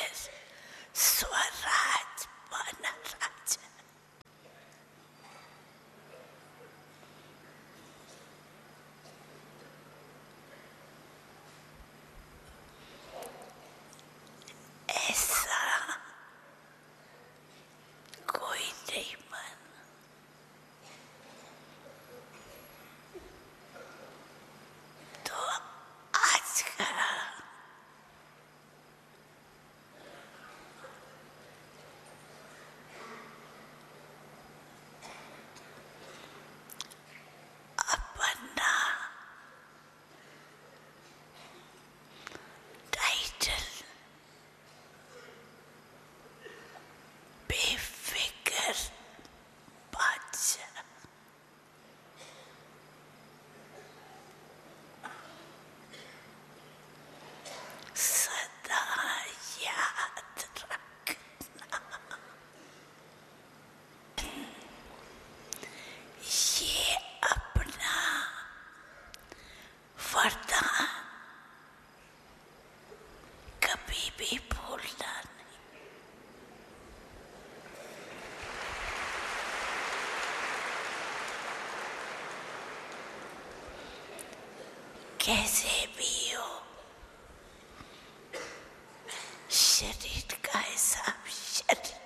स्वराज बन राजा। ऐसा कोई नहीं माना। तो आज का अपना टाइटल बेफिक्र बादशाह सदा याद रखना। ये अपना वरदान कभी भी भूलना नहीं। कैसे भी हो, शरीर का हिसाब शरीर